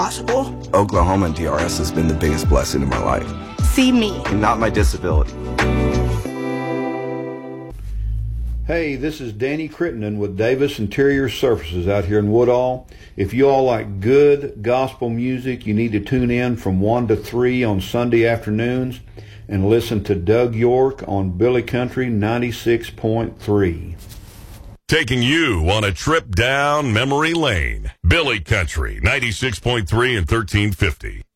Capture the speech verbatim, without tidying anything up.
Possible? Oklahoma and D R S has been the biggest blessing in my life. See me. And not my disability. Hey, this is Danny Crittenden with Davis Interior Surfaces out here in Woodall. If you all like good gospel music, you need to tune in from one to three on Sunday afternoons and listen to Doug York on Billy Country ninety-six point three. Taking you on a trip down memory lane. Billy Country ninety-six point three and thirteen fifty.